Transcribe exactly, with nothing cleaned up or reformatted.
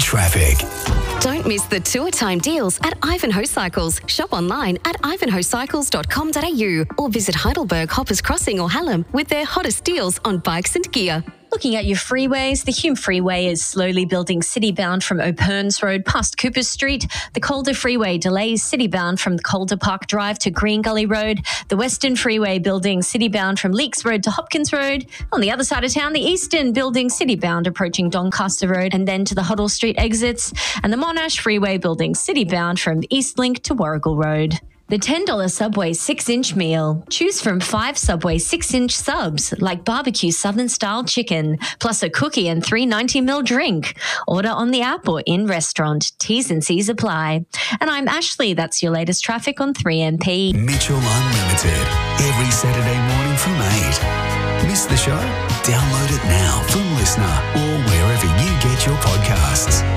traffic. Don't miss the tour time deals at Ivanhoe Cycles. Shop online at ivanhoe cycles dot com dot a u or visit Heidelberg, Hoppers Crossing or Hallam with their hottest deals on bikes and gear. Looking at your freeways, the Hume Freeway is slowly building city-bound from O'Perns Road past Cooper Street. The Calder Freeway delays city-bound from Calder Park Drive to Green Gully Road. The Western Freeway building city-bound from Leaks Road to Hopkins Road. On the other side of town, the Eastern building city-bound approaching Doncaster Road and then to the Hoddle Street exits. And the Monash Freeway building city-bound from Eastlink to Warrigal Road. The ten dollars Subway six inch meal. Choose from five Subway six inch subs, like barbecue Southern-style chicken, plus a cookie and three ninety milliliter drink. Order on the app or in restaurant. T's and C's apply. And I'm Ashley. That's your latest traffic on three M P. Mitchell Unlimited, every Saturday morning from eight. Miss the show? Download it now from Listener or wherever you get your podcasts.